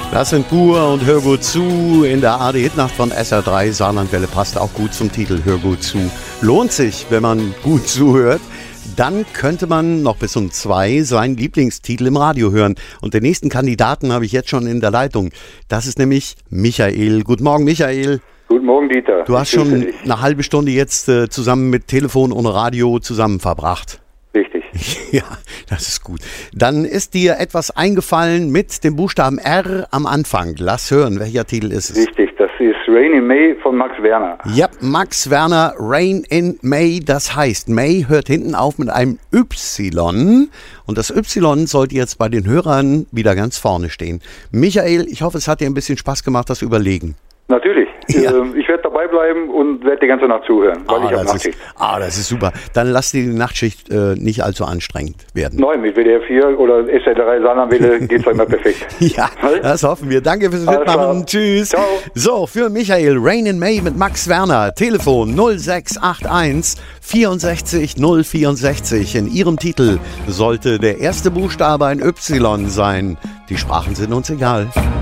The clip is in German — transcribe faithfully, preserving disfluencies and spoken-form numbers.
Das sind Pur und Hör gut zu in der A R D-Hitnacht von S R drei. Saarlandwelle passt auch gut zum Titel Hör gut zu. Lohnt sich, wenn man gut zuhört. Dann könnte man noch bis um zwei seinen Lieblingstitel im Radio hören. Und den nächsten Kandidaten habe ich jetzt schon in der Leitung. Das ist nämlich Michael. Guten Morgen, Michael. Guten Morgen, Dieter. Du hast schon eine halbe Stunde jetzt äh, zusammen mit Telefon und Radio zusammen verbracht. Richtig. Ja, das ist gut. Dann ist dir etwas eingefallen mit dem Buchstaben R am Anfang. Lass hören, welcher Titel ist es? Richtig, das ist Rain in May von Max Werner. Ja, Max Werner, Rain in May. Das heißt, May hört hinten auf mit einem Y. Und das Y sollte jetzt bei den Hörern wieder ganz vorne stehen. Michael, ich hoffe, es hat dir ein bisschen Spaß gemacht, das Überlegen. Natürlich. Ja. Ähm, ich werde dabei bleiben und werde die ganze Nacht zuhören, weil Ah, ich habe das Nachtschicht. ist, ah, das ist super. Dann lass dir die Nachtschicht äh, nicht allzu anstrengend werden. Nein, mit W D R vier oder S R drei Saarlandwelle geht es immer perfekt. Ja, das hoffen wir. Danke fürs Alles Mitmachen. klar. Tschüss. Ciao. So, für Michael, Rain in May mit Max Werner. Telefon null sechs acht eins vierundsechzig null vierundsechzig. In Ihrem Titel sollte der erste Buchstabe ein Y sein. Die Sprachen sind uns egal.